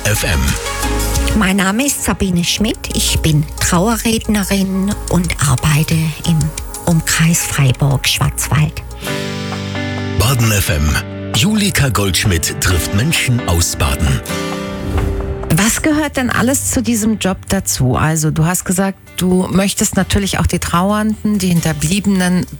FM. Mein Name ist Sabine Schmidt. Ich bin Trauerrednerin und arbeite im Umkreis Freiburg-Schwarzwald. Baden FM. Julika Goldschmidt trifft Menschen aus Baden. Was gehört denn alles zu diesem Job dazu? Also du hast gesagt, du möchtest natürlich auch die Trauernden, die Hinterbliebenen